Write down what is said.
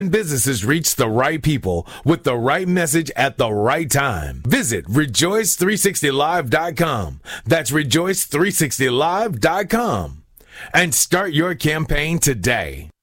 Businesses reach the right people with the right message at the right time. Visit rejoice360live.com. That's rejoice360live.com. And start your campaign today.